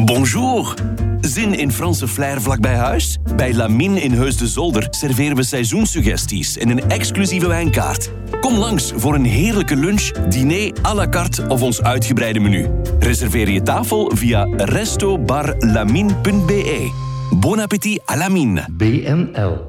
Bonjour. Zin in Franse flair vlakbij huis? Bij Lamine in Heus de Zolder serveren we seizoenssuggesties en een exclusieve wijnkaart. Kom langs voor een heerlijke lunch, diner à la carte of ons uitgebreide menu. Reserveer je tafel via restobarlamine.be. Bon appétit à Lamine. BNL.